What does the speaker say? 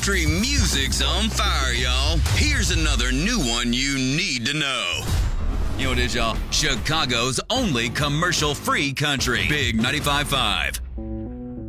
Country music's on fire, y'all. Here's another new one you need to know. You know what it is, y'all? Chicago's only commercial-free country. Big 95.5.